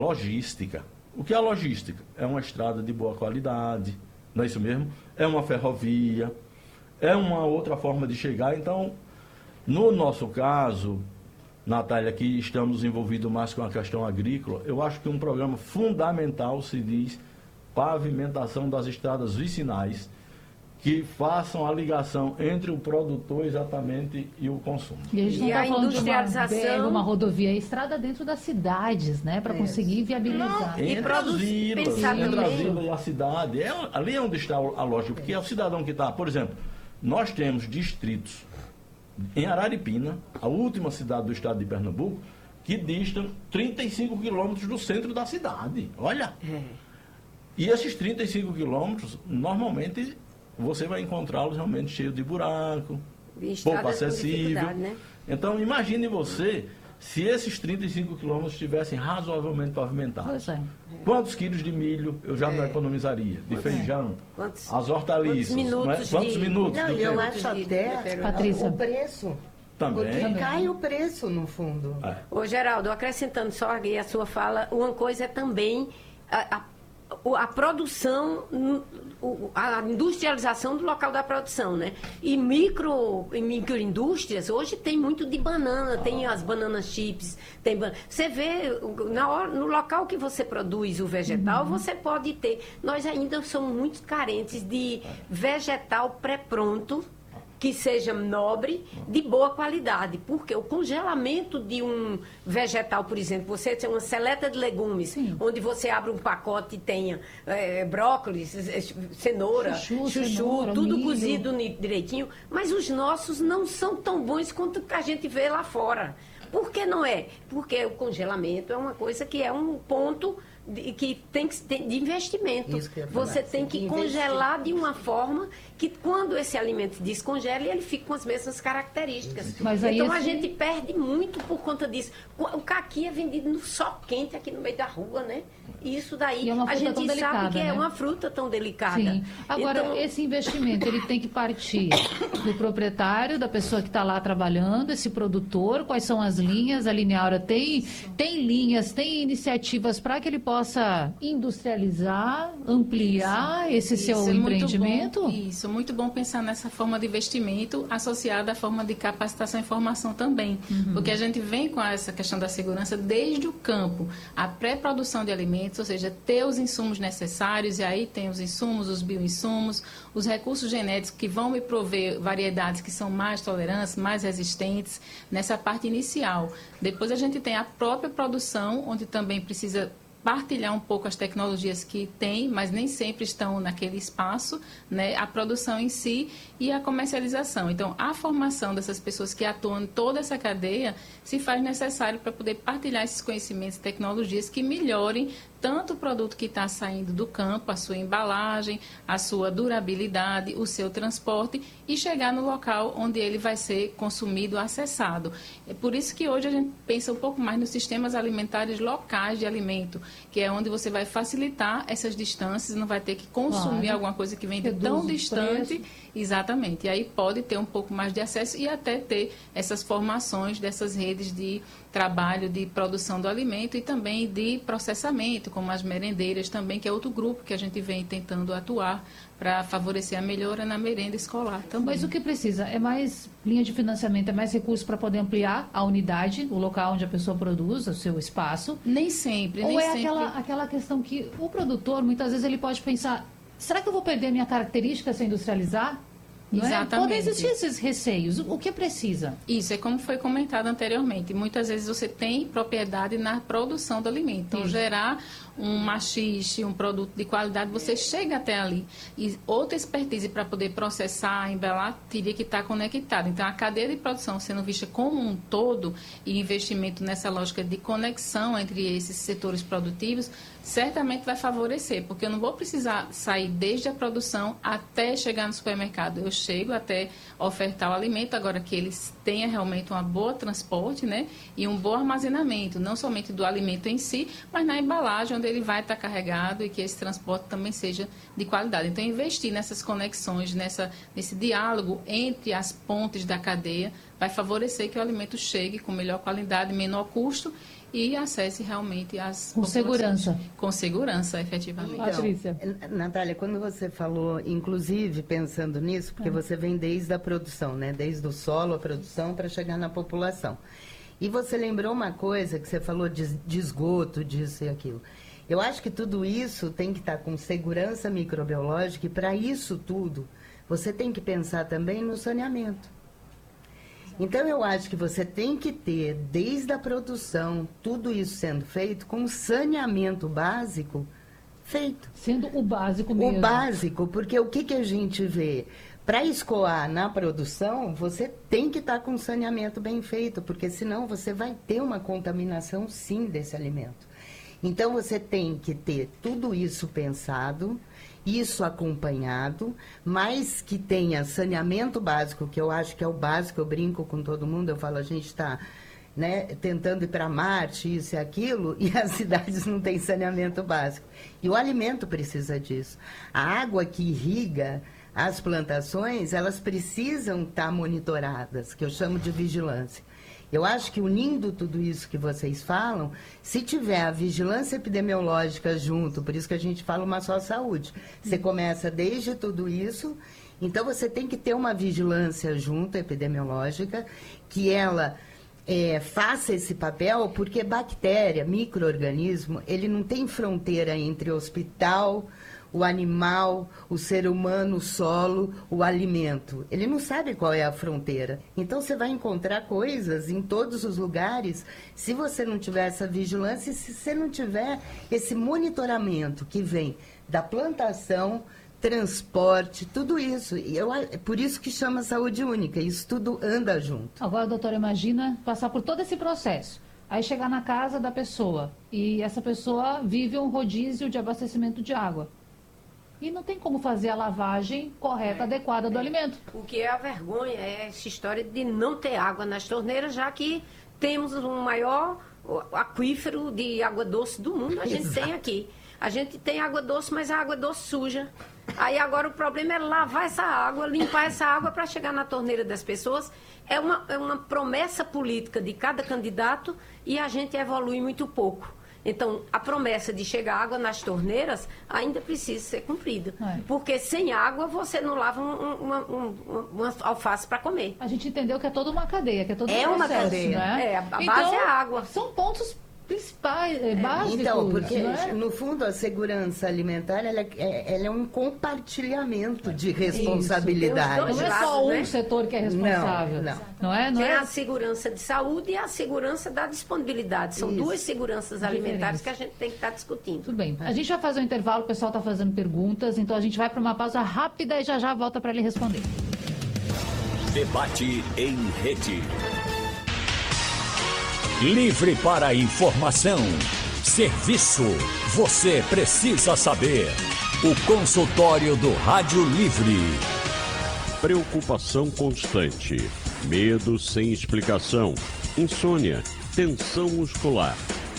logística. O que é a logística? É uma estrada de boa qualidade, não é isso mesmo? É uma ferrovia, é uma outra forma de chegar. Então, no nosso caso, Natália, que estamos envolvidos mais com a questão agrícola, eu acho que um programa fundamental se diz pavimentação das estradas vicinais, que façam a ligação entre o produtor exatamente e o consumo. E a gente não está falando de uma rodovia, é estrada dentro das cidades, né? Para conseguir viabilizar. Não, entre as vilas e a cidade. Ali é onde está a lógica, porque é o cidadão que está... Por exemplo, nós temos distritos em Araripina, a última cidade do estado de Pernambuco, que distam 35 quilômetros do centro da cidade. Olha! E esses 35 quilômetros, normalmente... você vai encontrá-los realmente cheios de buraco, pouco acessível. Né? Então, imagine você se esses 35 quilômetros estivessem razoavelmente pavimentados. Quantos quilos de milho eu já não economizaria? De feijão, as hortaliças, quantos minutos? Não, eu acho até, Patrícia, o preço. Também. Cai o preço, no fundo. Ô, Geraldo, acrescentando só aqui a sua fala, uma coisa é também a produção, a industrialização do local da produção, né? E microindústrias, hoje tem muito de banana, tem as bananas chips, você vê, no local que você produz o vegetal, você pode ter. Nós ainda somos muito carentes de vegetal pré-pronto, que seja nobre, de boa qualidade. Porque o congelamento de um vegetal, por exemplo, você tem uma seleta de legumes, onde você abre um pacote e tenha brócolis, cenoura, chuchu, tudo milho, cozido direitinho, mas os nossos não são tão bons quanto a gente vê lá fora. Por que não é? Porque o congelamento é uma coisa que é um ponto que tem que ter de investimento. Você tem que congelar de uma forma que quando esse alimento descongela, ele fica com as mesmas características. Mas então a gente perde muito por conta disso. O caqui é vendido no sol quente aqui no meio da rua, né? E isso daí a gente sabe que é uma fruta tão delicada. Sim. Agora, então, esse investimento, ele tem que partir do proprietário, da pessoa que está lá trabalhando, esse produtor, quais são as linhas, a Lineaura tem linhas, tem iniciativas para que ele possa industrializar, ampliar esse seu empreendimento? Isso, muito bom pensar nessa forma de investimento associada à forma de capacitação e formação também. Porque a gente vem com essa questão da segurança desde o campo, a pré-produção de alimentos, ou seja, ter os insumos necessários, e aí tem os insumos, os bioinsumos, os recursos genéticos que vão me prover variedades que são mais tolerantes, mais resistentes, nessa parte inicial. Depois a gente tem a própria produção, onde também precisa partilhar um pouco as tecnologias que tem, mas nem sempre estão naquele espaço, né? A produção em si e a comercialização. Então, a formação dessas pessoas que atuam em toda essa cadeia se faz necessário para poder partilhar esses conhecimentos e tecnologias que melhorem tanto o produto que está saindo do campo, a sua embalagem, a sua durabilidade, o seu transporte e chegar no local onde ele vai ser consumido, acessado. É por isso que hoje a gente pensa um pouco mais nos sistemas alimentares locais de alimento, que é onde você vai facilitar essas distâncias, não vai ter que consumir alguma coisa que vem de tão distante. Exatamente. E aí pode ter um pouco mais de acesso e até ter essas formações dessas redes de trabalho de produção do alimento e também de processamento, como as merendeiras também, que é outro grupo que a gente vem tentando atuar para favorecer a melhora na merenda escolar também. Mas o que precisa? É mais linha de financiamento, é mais recursos para poder ampliar a unidade, o local onde a pessoa produz, o seu espaço? Nem sempre. Ou aquela questão que o produtor, muitas vezes, ele pode pensar, será que eu vou perder a minha característica se industrializar? Exatamente. Podem existir esses receios. O que precisa? Isso, é como foi comentado anteriormente. Muitas vezes você tem propriedade na produção do alimento. Então, gerar um machixe, um produto de qualidade, você chega até ali. E outra expertise para poder processar, embalar, teria que estar conectada. Então, a cadeia de produção sendo vista como um todo e investimento nessa lógica de conexão entre esses setores produtivos, certamente vai favorecer, porque eu não vou precisar sair desde a produção até chegar no supermercado. Eu chego até ofertar o alimento, agora que eles tenham realmente uma boa transporte, né, e um bom armazenamento, não somente do alimento em si, mas na embalagem onde ele vai estar carregado e que esse transporte também seja de qualidade. Então, investir nessas conexões, nesse diálogo entre as pontes da cadeia, vai favorecer que o alimento chegue com melhor qualidade, menor custo e acesse realmente as Com segurança. Com segurança, efetivamente. Então, Patrícia. Natália, quando você falou, inclusive pensando nisso, porque você vem desde a produção, né? Desde o solo, a produção, para chegar na população. E você lembrou uma coisa que você falou de esgoto, disso e aquilo. Eu acho que tudo isso tem que estar com segurança microbiológica, e para isso tudo, você tem que pensar também no saneamento. Então, eu acho que você tem que ter, desde a produção, tudo isso sendo feito com saneamento básico feito. Sendo o básico mesmo. O básico, porque o que a gente vê? Para escoar na produção, você tem que estar com saneamento bem feito, porque senão você vai ter uma contaminação, sim, desse alimento. Então, você tem que ter tudo isso pensado, isso acompanhado, mas que tenha saneamento básico, que eu acho que é o básico, eu brinco com todo mundo, eu falo, a gente está, né, tentando ir para Marte, isso e aquilo, e as cidades não têm saneamento básico. E o alimento precisa disso. A água que irriga as plantações, elas precisam estar monitoradas, que eu chamo de vigilância. Eu acho que unindo tudo isso que vocês falam, se tiver a vigilância epidemiológica junto, por isso que a gente fala uma só saúde, você começa desde tudo isso, então você tem que ter uma vigilância junto, epidemiológica, que ela faça esse papel, porque bactéria, micro-organismo, ele não tem fronteira entre hospital, o animal, o ser humano, o solo, o alimento. Ele não sabe qual é a fronteira. Então, você vai encontrar coisas em todos os lugares se você não tiver essa vigilância e se você não tiver esse monitoramento que vem da plantação, transporte, tudo isso. E é por isso que chama saúde única. Isso tudo anda junto. Agora, doutora, imagina passar por todo esse processo. Aí chegar na casa da pessoa e essa pessoa vive um rodízio de abastecimento de água. E não tem como fazer a lavagem correta, adequada do alimento. O que é a vergonha é essa história de não ter água nas torneiras, já que temos o maior aquífero de água doce do mundo. A gente tem aqui. A gente tem água doce, mas a água doce suja. Aí agora o problema é lavar essa água, limpar essa água para chegar na torneira das pessoas. É uma promessa política de cada candidato e a gente evolui muito pouco. Então, a promessa de chegar água nas torneiras ainda precisa ser cumprida. Porque sem água você não lava uma alface para comer. A gente entendeu que é toda uma cadeia, que é todo um processo, uma cadeia. Né? A base é a água. São pontos principais, básicos. Então, porque né? no fundo a segurança alimentar ela é um compartilhamento de responsabilidade. Não é só um setor que é responsável. Não é? Tem a segurança de saúde e a segurança da disponibilidade. São duas seguranças alimentares que a gente tem que estar discutindo. Tudo bem. A gente vai fazer um intervalo, o pessoal está fazendo perguntas, então a gente vai para uma pausa rápida e já volta para ele responder. Debate em rede. Livre para informação. Serviço. Você precisa saber. O consultório do Rádio Livre. Preocupação constante. Medo sem explicação. Insônia. Tensão muscular.